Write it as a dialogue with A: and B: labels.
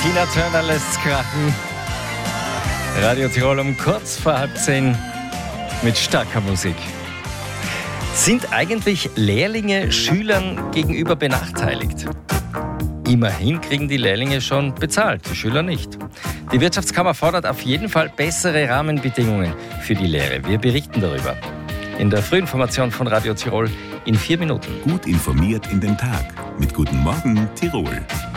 A: Tina Turner lässt's krachen. Radio Tirol um kurz vor 9:30 mit starker Musik. Sind eigentlich Lehrlinge Schülern gegenüber benachteiligt? Immerhin kriegen die Lehrlinge schon bezahlt, die Schüler nicht. Die Wirtschaftskammer fordert auf jeden Fall bessere Rahmenbedingungen für die Lehre. Wir berichten darüber in der Frühinformation von Radio Tirol in 4 Minuten.
B: Gut informiert in den Tag mit Guten Morgen Tirol.